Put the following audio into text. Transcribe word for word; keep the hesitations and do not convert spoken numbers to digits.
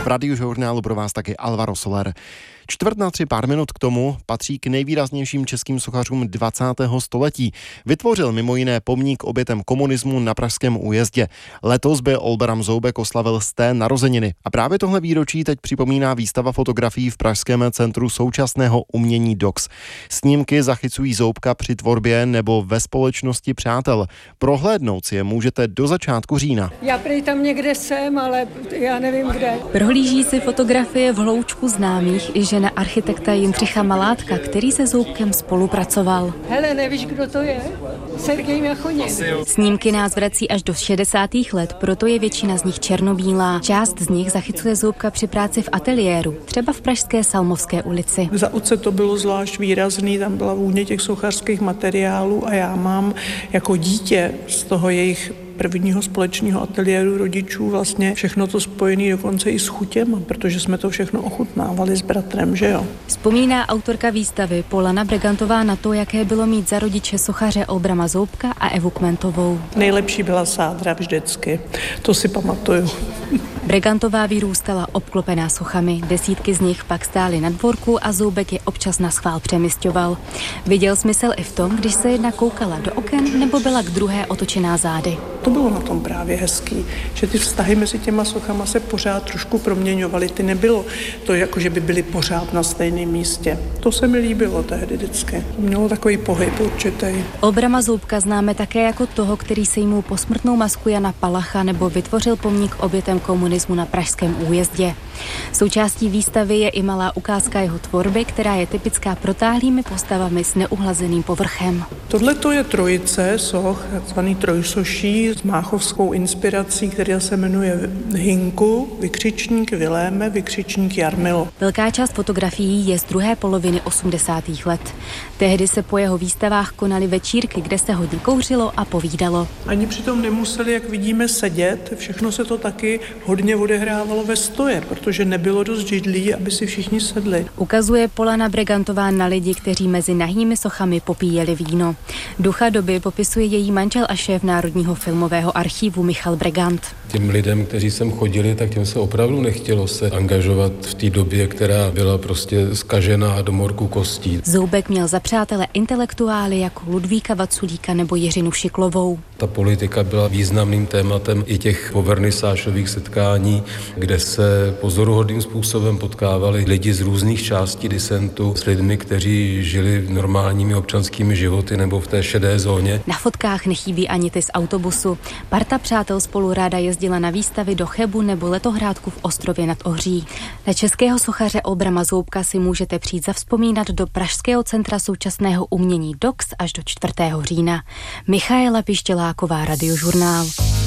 V Radiožurnálu pro vás taky Alvaro Soler. Čtvrt na tři pár minut k tomu patří k nejvýraznějším českým sochařům dvacátého století. Vytvořil mimo jiné pomník obětem komunismu na Pražském újezdě. Letos by Olbram Zoubek oslavil sté narozeniny. A právě tohle výročí teď připomíná výstava fotografií v Pražském centru současného umění D O X. Snímky zachycují Zoubka při tvorbě nebo ve společnosti přátel. Prohlédnout si je můžete do začátku října. Já prý tam někde jsem, ale já nevím kde. Prohlíží si fotografie v hloučku známých i žena architekta Jindřicha Malátka, který se Zoubkem spolupracoval. Hele, nevíš, kdo to je? Sergej Machonin. Snímky nás vrací až do šedesátých let, proto je většina z nich černobílá. Část z nich zachycuje Zoubka při práci v ateliéru, třeba v pražské Salmovské ulici. Za Uce to bylo zvlášť výrazný, tam byla vůně těch sochařských materiálů a já mám jako dítě z toho jejich prvního společného ateliéru rodičů vlastně všechno to spojené dokonce i s chutěma, protože jsme to všechno ochutnávali s bratrem, že jo. Vzpomíná autorka výstavy Polana Bregantová na to, jaké bylo mít za rodiče sochaře Olbrama Zoubka a Evu Kmentovou. Nejlepší byla sádra vždycky, to si pamatuju. Bregantová vyrůstala obklopená sochami, desítky z nich pak stály na dvorku a Zoubek je občas na schvál přemisťoval. Viděl smysl i v tom, když se jedna koukala do oken nebo byla k druhé otočená zády. To bylo na tom právě hezký, že ty vztahy mezi těma sochama se pořád trošku proměňovaly. Ty nebylo to, jako že by byly pořád na stejném místě. To se mi líbilo tehdy vždycky. Mělo takový pohyb určitý. Olbrama Zoubka známe také jako toho, který sejmul posmrtnou masku Jana Palacha nebo vytvořil pomník obětem komunismu na Pražském újezdě. Součástí výstavy je i malá ukázka jeho tvorby, která je typická protáhlými postavami s neuhlazeným povrchem. Tohle to je trojice soch, takzvaný trojsoší, s máchovskou inspirací, která se jmenuje Hinku, Vykřičník Viléme, Vykřičník Jarmilo. Velká část fotografií je z druhé poloviny osmdesátých let. Tehdy se po jeho výstavách konaly večírky, kde se hodně kouřilo a povídalo. Ani přitom nemuseli, jak vidíme, sedět. Všechno se to taky hodně odehrávalo ve stoje, protože nebylo dost židlí, aby si všichni sedli. Ukazuje Polana Bregantová na lidi, kteří mezi nahými sochami popíjeli víno. Ducha doby popisuje její manžel a šéf Národního filmového archivu Michal Bregant. Těm lidem, kteří sem chodili, tak těm se opravdu nechtělo se angažovat v té době, která byla prostě zkažená do morku kostí. Zoubek měl za přátele intelektuály jako Ludvíka Vaculíka nebo Jiřinu Šiklovou. Ta politika byla významným tématem i těch povernisážových setkání, kde se pozoruhodným způsobem potkávali lidi z různých částí disentu s lidmi, kteří žili normálními občanskými životy nebo v té šedé zóně. Na fotkách nechybí ani ty z autobusu. Parta přátel spolu ráda jezdila na výstavy do Chebu nebo letohrádku v Ostrově nad Ohří. Na českého sochaře Olbrama Zoubka si můžete přijít zavzpomínat do Pražského centra současného umění D O X až do čtvrtého října. Michaela Pištěláková, Radiožurnál.